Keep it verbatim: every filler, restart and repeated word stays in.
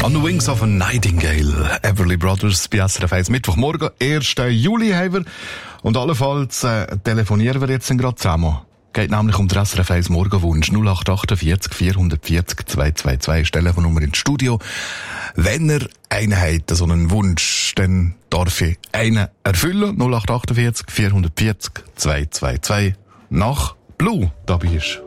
On the Wings of a Nightingale, Everly Brothers bei S R F eins. Mittwochmorgen, ersten Juli haben wir. Und allenfalls äh, telefonieren wir jetzt gerade zusammen. Geht nämlich um den S R F eins Morgenwunsch. null acht achtundvierzig vierhundertvierzig zweihundertzweiundzwanzig. Telefonnummer ins Studio. Wenn ihr einen habt, so einen Wunsch, dann darf ich einen erfüllen. null acht achtundvierzig vierhundertvierzig zweihundertzweiundzwanzig. Nach Blue, da bist du.